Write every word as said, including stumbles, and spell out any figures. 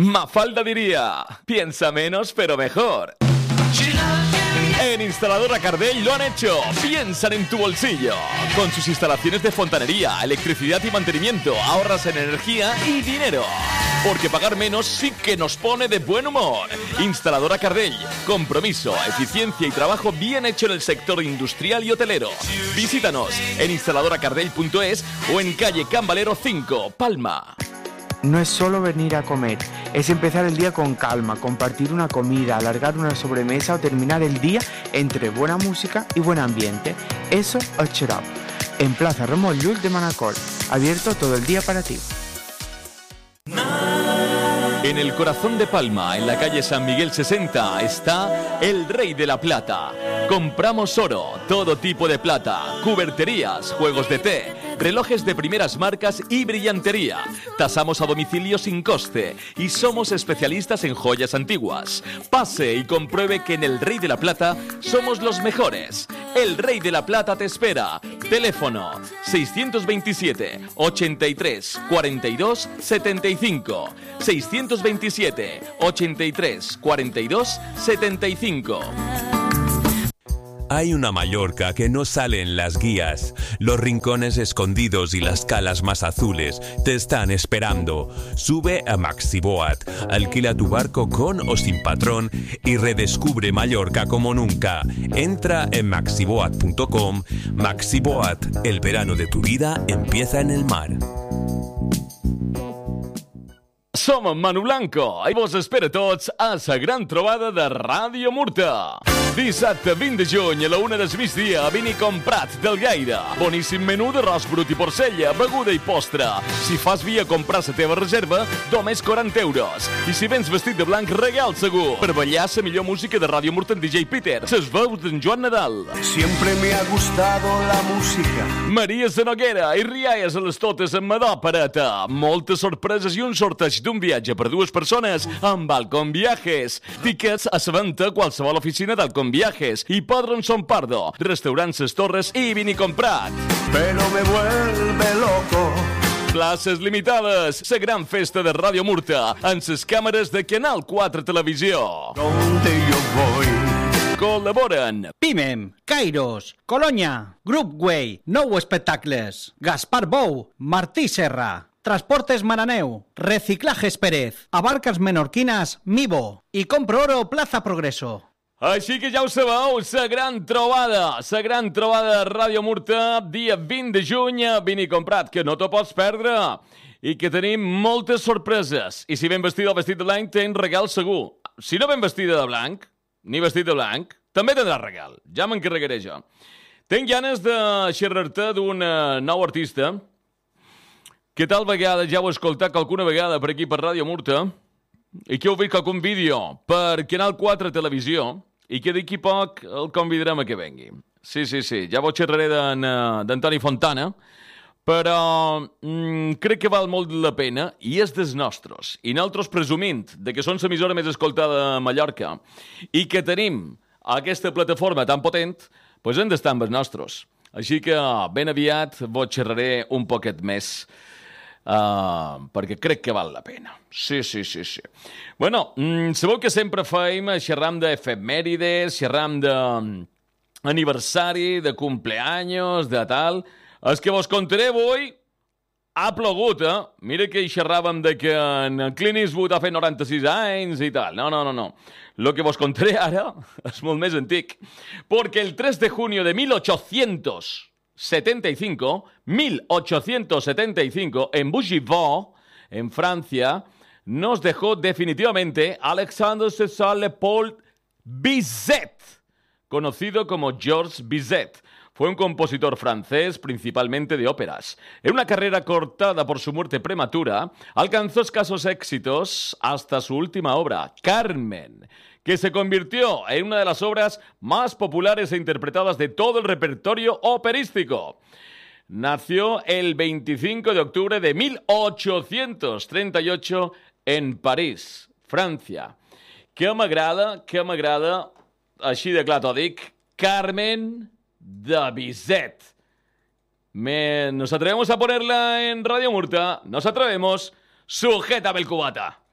Mafalda diría, piensa menos pero mejor. En Instaladora Cardell lo han hecho. Piensan en tu bolsillo. Con sus instalaciones de fontanería, electricidad y mantenimiento, ahorras en energía y dinero. Porque pagar menos sí que nos pone de buen humor. Instaladora Cardell. Compromiso, eficiencia y trabajo bien hecho en el sector industrial y hotelero. Visítanos en instaladora cardell punto es o en calle Can Valero cinco, Palma. No es solo venir a comer, es empezar el día con calma, compartir una comida, alargar una sobremesa o terminar el día entre buena música y buen ambiente. Eso es Cheer Up, en Plaza Ramón Llull de Manacor, abierto todo el día para ti. En el corazón de Palma, en la calle San Miguel sesenta, está el Rey de la Plata. Compramos oro, todo tipo de plata, cuberterías, juegos de té, relojes de primeras marcas y brillantería. Tasamos a domicilio sin coste y somos especialistas en joyas antiguas. Pase y compruebe que en el Rey de la Plata somos los mejores. El Rey de la Plata te espera. Teléfono seiscientos veintisiete, ochenta y tres, cuarenta y dos, setenta y cinco. seiscientos veintisiete, ochenta y tres, cuarenta y dos, setenta y cinco. Hay una Mallorca que no sale en las guías. Los rincones escondidos y las calas más azules te están esperando. Sube a Maxiboat, alquila tu barco con o sin patrón y redescubre Mallorca como nunca. Entra en maxiboat punto com. Maxiboat, el verano de tu vida empieza en el mar. Som Manu Blanco i vos espera tots a la gran trobada de Ràdio Murta. Dissabte vint de juny a la una del migdia, vini comprat del Gaire. Boníssim menú d'arròs brut i porcella, beguda i postre. Si fas via comprar la teva reserva, només quaranta euros. I si vens vestit de blanc, regal segur. Per ballar la millor música de Ràdio Murta en D J Peter, ses veus d'en Joan Nadal. Siempre me ha gustado la música. Maria Sanoguera i rialles a les totes amb Madó Pareta. Moltes sorpreses i un sorteig d'un viatge per dues persones amb Alcon Viajes. Tickets a la venda a qualsevol oficina d'Alcon Viajes. Hipòdrom Son Pardo, restaurant Ses Torres i vini comprat. Pero me vuelve loco. Places limitades. La gran festa de Ràdio Murta amb les càmeres de Canal quatre Televisió. Donde yo voy. Col·laboren Pimem, Kairos, Colonya, Groupway, Nou Espectacles, Gaspar Bou, Martí Serra, Transportes Maraneu, Reciclajes Pérez, Abarcas Menorquinas, Mivo i Compro Oro Plaza Progreso. Així que ja ho sabeu, la gran trobada, la gran trobada de Ràdio Murta, dia vint de juny, vini comprat, que no t'ho pots perdre, i que tenim moltes sorpreses. I si ben vestida o vestit de blanc, tens regal segur. Si no ben vestida de blanc, ni vestit de blanc, també tindràs regal. Ja m'encarregaré jo. Tenc ganes de xerrar-te d'un nou artista que tal vegada ja heu escoltat alguna vegada per aquí per Ràdio Murta i que heu vist algun vídeo per Canal quatre Televisió i que d'aquí poc el convidarem a que vengui. Sí, sí, sí, ja vos xerraré d'Antoni Fontana, però mm, crec que val molt la pena i és dels nostres. I nosaltres presumint de que són l'emissora més escoltada a Mallorca i que tenim aquesta plataforma tan potent, doncs hem d'estar amb els nostres. Així que ben aviat vos xerraré un poquet més, Uh, perquè crec que val la pena. Sí, sí, sí, sí. Bueno, mm, sabeu que sempre feim, xerram d'efemèrides, xerram d'aniversari, de cumpleaños, de tal. El que vos contaré avui ha plogut, eh? Mira que hi xerràvem de que en Clint Eastwood ha fet noranta-sis anys i tal. No, no, no, no. Lo que vos contaré ara és molt més antic. Porque el tres de junio de mil ochocientos setenta y cinco, mil ochocientos setenta y cinco, en Bougival, en Francia, nos dejó definitivamente Alexandre César Leopold Bizet, conocido como Georges Bizet. Fue un compositor francés, principalmente de óperas. En una carrera cortada por su muerte prematura, alcanzó escasos éxitos hasta su última obra, Carmen, que se convirtió en una de las obras más populares e interpretadas de todo el repertorio operístico. Nació el veinticinco de octubre de mil ochocientos treinta y ocho en París, Francia. Que m'agrada, que m'agrada, així de clar t'ho dic, Carmen de Bizet. Me... ¿Nos atrevemos a ponerla en Radio Murta? Nos atrevemos. Sujétame el cubata.